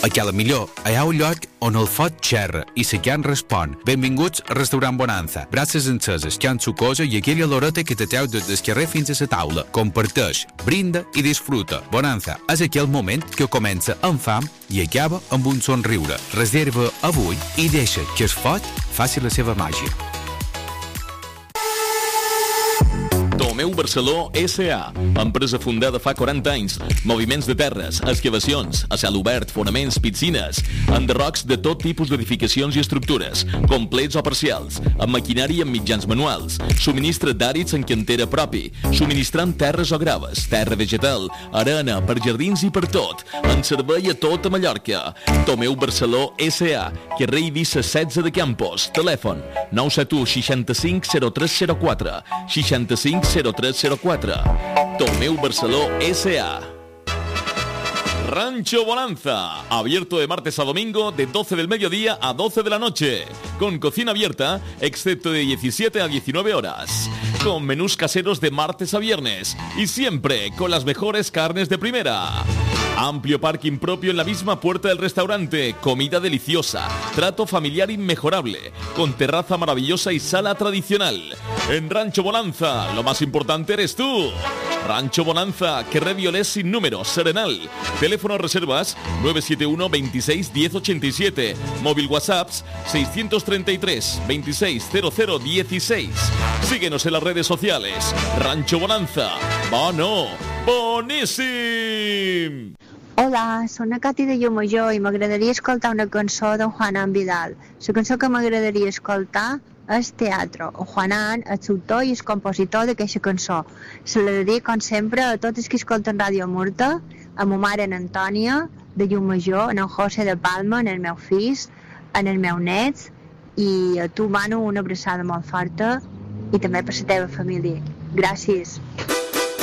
A Cala Millor hi ha un lloc on el foc xerra i la carn respon. Benvinguts al restaurant Bonanza. Brasses enceses, carn sucosa i aquella oloreta que te treu des del carrer fins a la taula. Comparteix, brinda i disfruta. Bonanza és aquell moment que comença amb fam i acaba amb un somriure. Reserva avui i deixa que el foc faci la seva màgia. Tomeu Barceló S.A., empresa fundada fa 40 anys. Moviments de terres, excavacions, a cel obert, fonaments, piscines, enderrocs de tot tipus d'edificacions i estructures, complets o parcials, amb maquinari i amb mitjans manuals, subministra d'àrids en cantera propi, subministrant terres o graves, terra vegetal, arena, per jardins i per tot, en servei a tota Mallorca. Tomeu Barceló S.A., carrer Eivissa 16 de Campos, telèfon 971 65 0304, 65 0304. Tomeu Barceló S.A. Rancho Bonanza, abierto de martes a domingo de 12 del mediodía a 12 de la noche, con cocina abierta, excepto de 17 a 19 horas, con menús caseros de martes a viernes y siempre con las mejores carnes de primera. Amplio parking propio en la misma puerta del restaurante, comida deliciosa, trato familiar inmejorable, con terraza maravillosa y sala tradicional. En Rancho Bonanza, lo más importante eres tú. Rancho Bonanza, carrer Violés sin número, Serenal. Teléfono reservas 971 26 1087. Móvil WhatsApps 633 26 00 16. Síguenos en las redes sociales. Rancho Bonanza. Bueno, boníssim! Hola, soc la Cati de Llucmajor i m'agradaria escoltar una cançó d'en Juanán Vidal. La cançó que m'agradaria escoltar és Teatro. En Juanán és l'autor i el compositor d'aquesta cançó. Se la dedico, com sempre, a tots els que escolten Ràdio Murta, a ma mare, en Antònia, de Llucmajor, en José de Palma, en els meus fills, en els meus nets, i a tu, Manu, una abraçada molt forta, i també per la teva família. Gràcies.